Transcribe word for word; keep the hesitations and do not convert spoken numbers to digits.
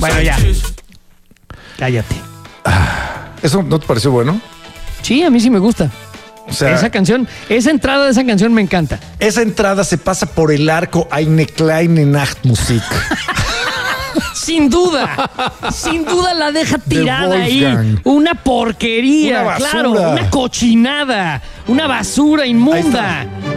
Bueno, ya. Cállate. ¿Eso no te pareció bueno? Sí, a mí sí me gusta. O sea, esa canción, esa entrada de esa canción me encanta. Esa entrada se pasa por el arco Eine kleine Nachtmusik. Sin duda, sin duda la deja tirada ahí. Una porquería, Una basura. claro, una cochinada, una basura inmunda.